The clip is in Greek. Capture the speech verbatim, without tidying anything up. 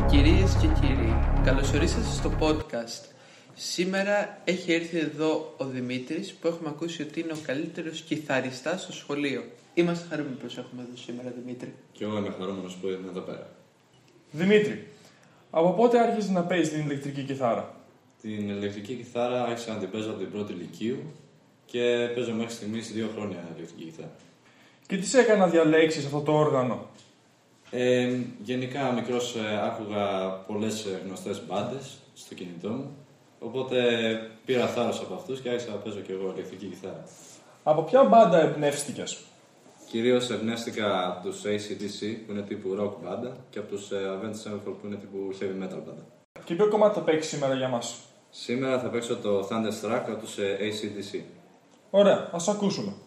Κυρίες και κύριοι, καλώς ορίσατε στο podcast. Σήμερα έχει έρθει εδώ ο Δημήτρης, που έχουμε ακούσει ότι είναι ο καλύτερος κιθαριστάς στο σχολείο. Είμαστε χαρούμενοι που σε έχουμε εδώ σήμερα, Δημήτρη. Και εγώ είμαι χαρούμενος που είμαι εδώ πέρα. Δημήτρη, από πότε άρχισες να παίζεις την ηλεκτρική κιθάρα? Την ηλεκτρική κιθάρα άρχισα να την παίζω από την πρώτη λυκείου και παίζω μέχρι στιγμής δύο χρόνια ηλεκτρική κιθάρα. Και τι σε έκανε να διαλέξεις αυτό το όργανο? Ε, γενικά μικρός ε, άκουγα πολλές ε, γνωστές μπάντες στο κινητό μου, οπότε πήρα θάρρος από αυτούς και άρχισα να παίζω και εγώ ηλεκτρική κιθάρα. Από ποια μπάντα εμπνεύστηκες? Κυρίως εμπνεύστηκα από τους έι σι ντι σι που είναι τύπου rock μπάντα και από τους ε, Avenged Sevenfold που είναι τύπου heavy metal μπάντα. Και ποιο κομμάτι θα παίξεις σήμερα για μας? Σήμερα θα παίξω το Thunderstruck από τους ε, έι σι ντι σι. Ωραία, ας ακούσουμε.